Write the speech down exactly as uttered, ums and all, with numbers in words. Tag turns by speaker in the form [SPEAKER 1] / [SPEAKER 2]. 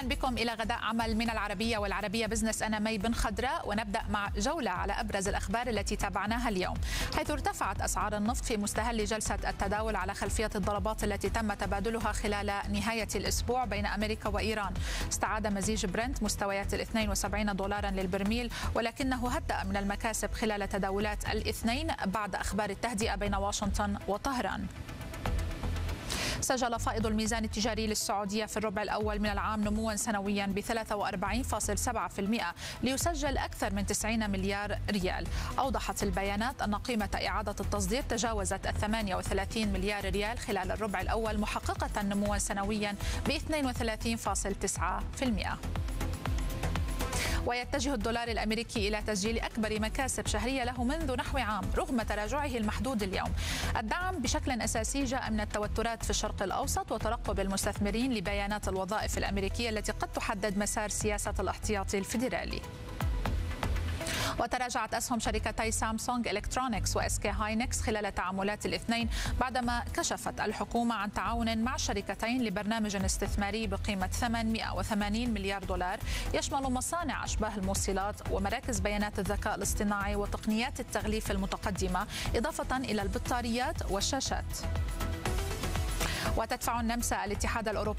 [SPEAKER 1] بكم إلى غداء عمل من العربية والعربية بزنس. أنا مي بن خضراء، ونبدأ مع جولة على أبرز الأخبار التي تابعناها اليوم، حيث ارتفعت أسعار النفط في مستهل جلسة التداول على خلفية الضربات التي تم تبادلها خلال نهاية الأسبوع بين أمريكا وإيران. استعاد مزيج برنت مستويات الاثنين وسبعين دولارا للبرميل، ولكنه هدأ من المكاسب خلال تداولات الاثنين بعد أخبار التهدئة بين واشنطن وطهران. سجل فائض الميزان التجاري للسعودية في الربع الأول من العام نموا سنويا ب ثلاثة وأربعين فاصلة سبعة بالمئة ليسجل أكثر من تسعين مليار ريال. أوضحت البيانات أن قيمة إعادة التصدير تجاوزت ثمانية وثلاثين مليار ريال خلال الربع الأول، محققة نموا سنويا ب اثنين وثلاثين فاصلة تسعة بالمئة. ويتجه الدولار الأمريكي إلى تسجيل أكبر مكاسب شهرية له منذ نحو عام رغم تراجعه المحدود اليوم. الدعم بشكل أساسي جاء من التوترات في الشرق الأوسط وترقب المستثمرين لبيانات الوظائف الأمريكية التي قد تحدد مسار سياسة الاحتياطي الفيدرالي. وتراجعت أسهم شركتي سامسونج إلكترونيكس وإس كي هاينكس خلال تعاملات الاثنين بعدما كشفت الحكومة عن تعاون مع الشركتين لبرنامج استثماري بقيمة ثمانمئة وثمانين مليار دولار يشمل مصانع أشباه الموصلات ومراكز بيانات الذكاء الاصطناعي وتقنيات التغليف المتقدمة، إضافة إلى البطاريات والشاشات. وتدفع النمسا الاتحاد الأوروبي